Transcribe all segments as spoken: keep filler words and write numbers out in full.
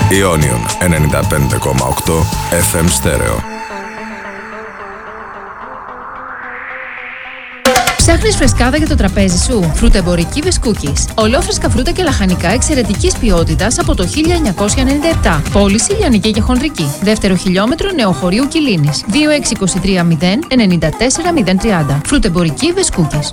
Ionion ενενήντα πέντε κόμμα οκτώ εφ εμ στέρεο. Ψάχνεις φρεσκάδα για το τραπέζι σου? Φρουτεμπορική Βεσκούκης. Ολόφρεσκα φρούτα και λαχανικά εξαιρετικής ποιότητας από το χίλια εννιακόσια ενενήντα επτά. Πώληση λιανική και χονδρική. Δεύτερο χιλιόμετρο Νεοχωρίου Κιλίνης. δύο έξι δύο τρία μηδέν εννιά τέσσερα μηδέν τρία μηδέν. Φρουτεμπορική Βεσκούκης.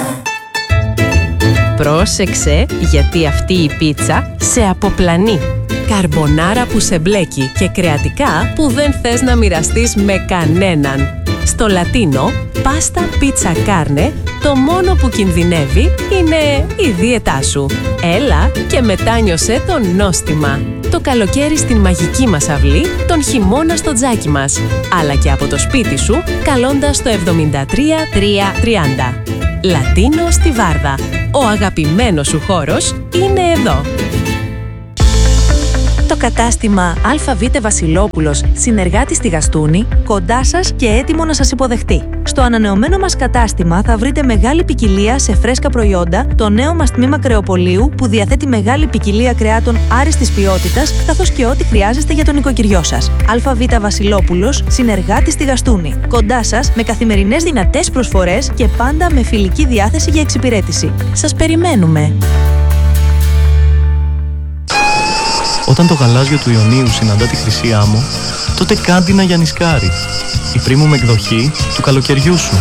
Πρόσεξε, γιατί αυτή η πίτσα σε αποπλανεί. Καρμπονάρα που σε μπλέκει και κρεατικά που δεν θες να μοιραστείς με κανέναν. Στο Λατίνο, πάστα πίτσα κάρνε, το μόνο που κινδυνεύει είναι η δίαιτά σου. Έλα και μετάνιωσέ το νόστιμα. Το καλοκαίρι στην μαγική μας αυλή, τον χειμώνα στο τζάκι μας. Αλλά και από το σπίτι σου, καλώντας το εβδομήντα τρία τριακόσια τριάντα. Λατίνο στη Βάρδα. Ο αγαπημένος σου χώρος είναι εδώ. Το κατάστημα ΑΒ Βασιλόπουλος, συνεργάτη στη Γαστούνη, κοντά σας και έτοιμο να σας υποδεχτεί. Στο ανανεωμένο μας κατάστημα θα βρείτε μεγάλη ποικιλία σε φρέσκα προϊόντα, το νέο μας τμήμα κρεοπωλείου που διαθέτει μεγάλη ποικιλία κρεάτων άριστης ποιότητας, καθώς και ό,τι χρειάζεστε για τον νοικοκυριό σας. ΑΒ Βασιλόπουλος, συνεργάτη στη Γαστούνη. Κοντά σας με καθημερινές δυνατές προσφορές και πάντα με φιλική διάθεση για εξυπηρέτηση. Σας περιμένουμε! Όταν το γαλάζιο του Ιωνίου συναντά τη χρυσή άμμο, τότε κάντι να γιαννισκάρει. Η premium εκδοχή του καλοκαιριού σου.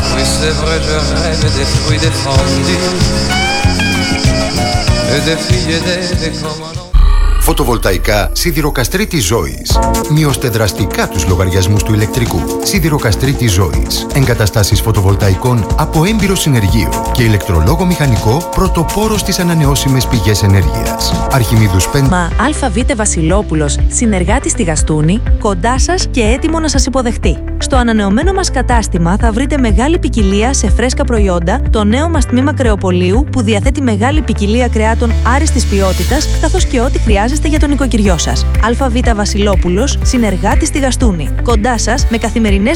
Φωτοβολταϊκά Σιδηροκαστρίτης Ζώης. Μειώστε δραστικά τους λογαριασμούς του ηλεκτρικού. Σιδηροκαστρίτης Ζώης. Εγκαταστάσεις φωτοβολταϊκών από έμπειρο συνεργείο και ηλεκτρολόγο μηχανικό πρωτοπόρο στις ανανεώσιμες πηγές ενέργειας. Αρχιμίδους πέντε. Μα ΑΒ Βασιλόπουλος, συνεργάτη στη Γαστούνη, κοντά σας και έτοιμο να σας υποδεχτεί. Στο ανανεωμένο μας κατάστημα θα βρείτε μεγάλη ποικιλία σε φρέσκα προϊόντα, το νέο μας τμήμα κρεοπωλείου που διαθέτει μεγάλη ποικιλία κρεάτων άριστης ποιότητας, καθώς και ό,τι χρειάζεστε για τον νοικοκυριό σας. ΑΒ Βασιλόπουλος, συνεργάτη στη Γαστούνη. Κοντά σας με καθημερινές